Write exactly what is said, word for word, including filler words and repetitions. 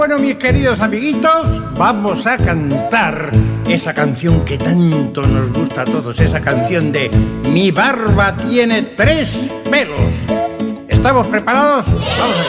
Bueno, mis queridos amiguitos, vamos a cantar esa canción que tanto nos gusta a todos, esa canción de Mi barba tiene tres pelos. ¿Estamos preparados? Vamos a